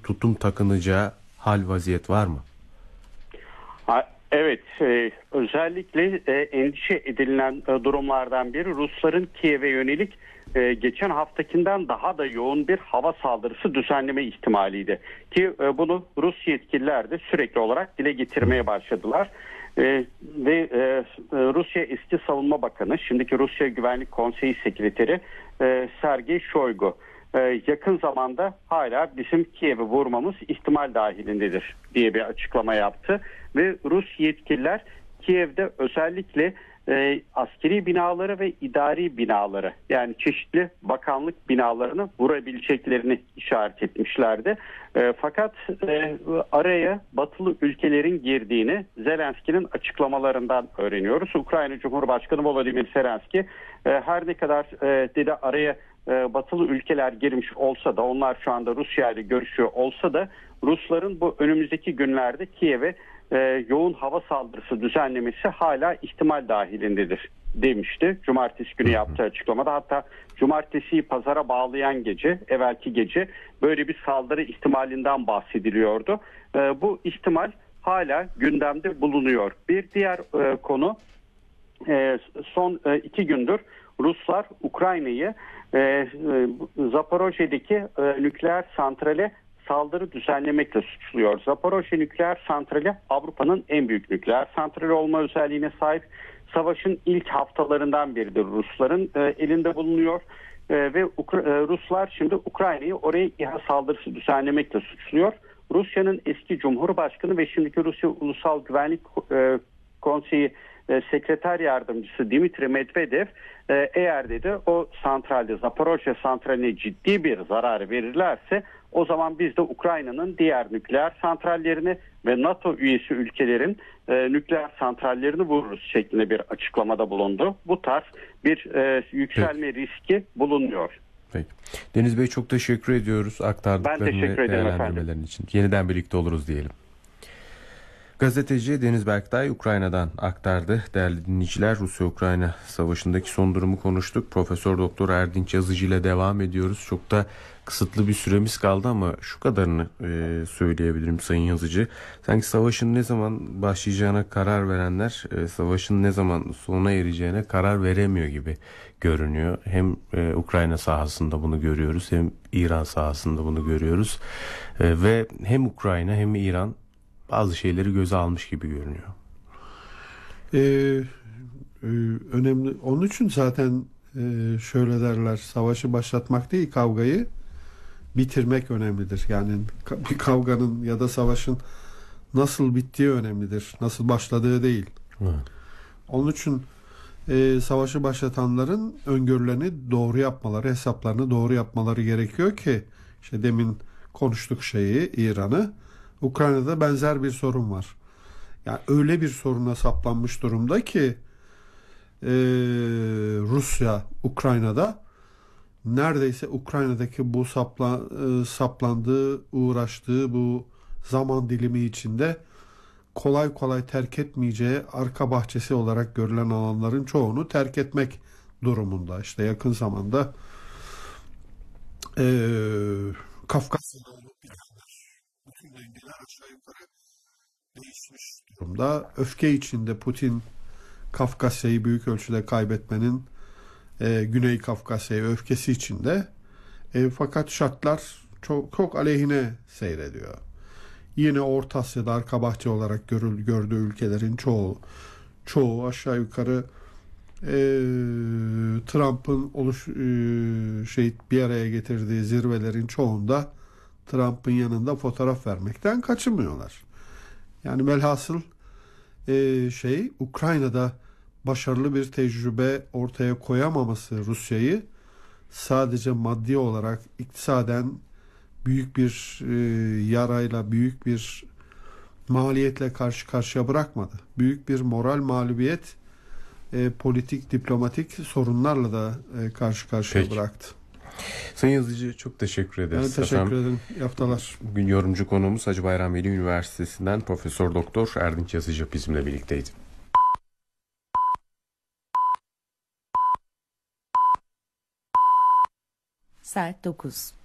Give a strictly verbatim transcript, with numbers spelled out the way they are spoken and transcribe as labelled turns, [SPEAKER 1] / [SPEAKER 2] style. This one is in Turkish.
[SPEAKER 1] tutum takınacağı hal vaziyet var mı?
[SPEAKER 2] Ha, evet, e, özellikle e, endişe edilen e, durumlardan biri Rusların Kiev'e yönelik e, geçen haftakinden daha da yoğun bir hava saldırısı düzenleme ihtimaliydi. Ki e, bunu Rus yetkililer de sürekli olarak dile getirmeye başladılar. E, ve e, Rusya eski savunma bakanı, şimdiki Rusya Güvenlik Konseyi Sekreteri e, Sergey Shoigu e, yakın zamanda hala bizim Kiev'i vurmamız ihtimal dahilindedir diye bir açıklama yaptı. Ve Rus yetkililer Kiev'de özellikle e, askeri binaları ve idari binaları, yani çeşitli bakanlık binalarını vurabileceklerini işaret etmişlerdi. E, fakat e, araya batılı ülkelerin girdiğini Zelenski'nin açıklamalarından öğreniyoruz. Ukrayna Cumhurbaşkanı Volodymyr Zelenski e, her ne kadar e, dedi araya e, batılı ülkeler girmiş olsa da, onlar şu anda Rusya ile görüşüyor olsa da Rusların bu önümüzdeki günlerde Kiev'e e, yoğun hava saldırısı düzenlemesi hala ihtimal dahilindedir demişti. Cumartesi günü yaptığı açıklamada, hatta cumartesiyi pazara bağlayan gece, evvelki gece böyle bir saldırı ihtimalinden bahsediliyordu. E, bu ihtimal hala gündemde bulunuyor. Bir diğer e, konu, e, son e, iki gündür Ruslar Ukrayna'yı e, e, Zaporojye'deki e, nükleer santrale saldırı düzenlemekle suçluyor. Zaporojye nükleer santrali Avrupa'nın en büyük nükleer santrali olma özelliğine sahip. Savaşın ilk haftalarından beridir Rusların e, elinde bulunuyor. E, ve Ukra- e, Ruslar şimdi Ukrayna'yı oraya İHA saldırısı düzenlemekle suçluyor. Rusya'nın eski Cumhurbaşkanı ve şimdiki Rusya Ulusal Güvenlik e, Konseyi e, Sekreter Yardımcısı Dmitri Medvedev e, eğer dedi o santralde, Zaporojye santraline ciddi bir zarar verirlerse o zaman biz de Ukrayna'nın diğer nükleer santrallerini ve NATO üyesi ülkelerin e, nükleer santrallerini vururuz şeklinde bir açıklamada bulundu. Bu tarz bir e, yükselme Peki. riski bulunmuyor.
[SPEAKER 1] Peki. Deniz Bey, çok teşekkür ediyoruz aktardıklarını ve değerlendirmelerin için. Yeniden birlikte oluruz diyelim. Gazeteci Deniz Berktay Ukrayna'dan aktardı. Değerli dinleyiciler, Rusya-Ukrayna savaşındaki son durumu konuştuk. Profesör Doktor Erdinç Yazıcı ile devam ediyoruz. Çok da kısıtlı bir süremiz kaldı ama şu kadarını e, söyleyebilirim Sayın Yazıcı. Sanki savaşın ne zaman başlayacağına karar verenler e, savaşın ne zaman sona ereceğine karar veremiyor gibi görünüyor. Hem e, Ukrayna sahasında bunu görüyoruz, hem İran sahasında bunu görüyoruz. E, ve hem Ukrayna hem İran bazı şeyleri göze almış gibi görünüyor.
[SPEAKER 3] Ee, e, önemli. Onun için zaten e, şöyle derler: savaşı başlatmak değil, kavgayı bitirmek önemlidir. Yani bir kavganın ya da savaşın nasıl bittiği önemlidir, nasıl başladığı değil. Evet. Onun için e, savaşı başlatanların öngörülerini doğru yapmaları, hesaplarını doğru yapmaları gerekiyor ki, işte demin konuştuk şeyi, İran'ı. Ukrayna'da benzer bir sorun var. Yani öyle bir soruna saplanmış durumda ki e, Rusya Ukrayna'da neredeyse Ukrayna'daki bu sapla, e, saplandığı, uğraştığı bu zaman dilimi içinde kolay kolay terk etmeyeceği arka bahçesi olarak görülen alanların çoğunu terk etmek durumunda. İşte yakın zamanda e, Kafkasya'da bütün dengeler aşağı yukarı değişmiş durumda. Öfke içinde Putin Kafkasya'yı büyük ölçüde kaybetmenin e, Güney Kafkasya'ya öfkesi içinde. E, fakat şartlar çok, çok aleyhine seyrediyor. Yine Orta Asya'da arka bahçe olarak görül, gördüğü ülkelerin çoğu çoğu aşağı yukarı e, Trump'ın oluş e, şey bir araya getirdiği zirvelerin çoğunda Trump'ın yanında fotoğraf vermekten kaçınmıyorlar. Yani velhasıl e, şey Ukrayna'da başarılı bir tecrübe ortaya koyamaması Rusya'yı sadece maddi olarak, iktisaden büyük bir e, yarayla, büyük bir maliyetle karşı karşıya bırakmadı. Büyük bir moral mağlubiyet, e, politik, diplomatik sorunlarla da e, karşı karşıya Peki. bıraktı.
[SPEAKER 1] Sayın Yazıcı, çok teşekkür ederiz.
[SPEAKER 3] Ben teşekkür Efendim, ederim. İyi haftalar.
[SPEAKER 1] Bugün yorumcu konuğumuz Hacı Bayram Veli Üniversitesi'nden Profesör Doktor Erdinç Yazıcı bizimle birlikteydi.
[SPEAKER 4] Saat dokuz.